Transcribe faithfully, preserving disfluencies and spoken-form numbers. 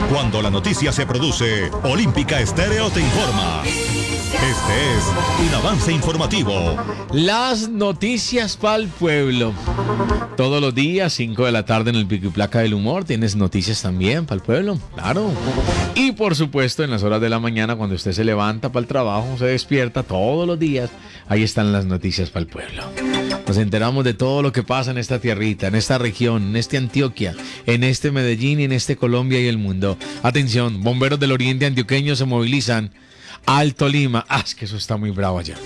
Cuando la noticia se produce, Olímpica Estéreo te informa. Este es un avance informativo. Las noticias para el pueblo. Todos los días, cinco de la tarde en el Pico y Placa del Humor, tienes noticias también para el pueblo, claro. Y por supuesto, en las horas de la mañana, cuando usted se levanta para el trabajo, se despierta todos los días, ahí están las noticias para el pueblo. Nos enteramos de todo lo que pasa en esta tierrita, en esta región, en este Antioquia, en este Medellín y en este Colombia y el mundo. Atención, bomberos del oriente antioqueño se movilizan al Tolima. Ah, es que eso está muy bravo allá.